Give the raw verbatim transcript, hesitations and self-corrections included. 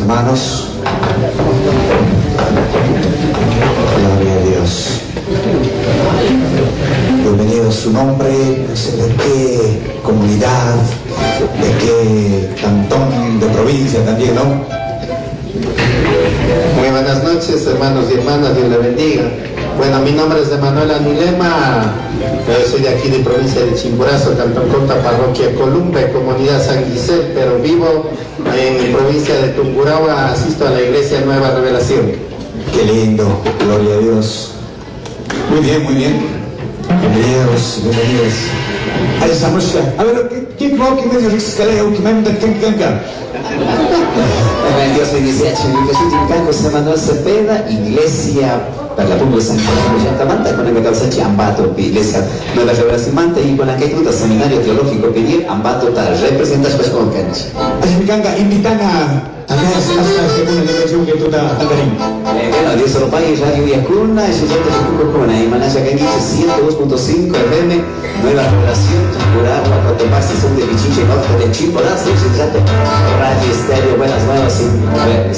hermanos. Gloria a Dios. Bienvenido a su nombre. No sé de qué comunidad, de qué cantón, de provincia también, ¿no? Muy buenas noches, hermanos y hermanas, Dios le bendiga. Bueno, mi nombre es Emanuel Anilema, yo soy de aquí de provincia de Chimborazo, Cantón Cota, Parroquia Columbe, Comunidad San Giselle, pero vivo en provincia de Tungurahua, asisto a la Iglesia Nueva Revelación. Qué lindo, gloria a Dios. Muy bien, muy bien. Bienvenidos, bienvenidos. Ahí estamos ya. A ver, ¿qué creo que medio riscaleo, que me anda que canca? Dios bendice a Chimborazo, José Manuel Cepeda, Iglesia per la pubblica Santa Manta, con la causa ci ambato Iglesia Nueva Revelación Manta y con la que tuta Seminario Teológico pedir ambato tal representas pues con Kench. Así me canca, invitan a a ver hasta según la dimensión que tú da Algarín. Bueno, Dios Europa y Radio Yacuna, es ya te con una y maneja que dice ciento dos punto cinco F M, Nueva Revelación, Tungurahua, Cotopaxi, sur de Pichinche, norte de Chimborazo, Radio Estéreo, buenas nuevas, a ver.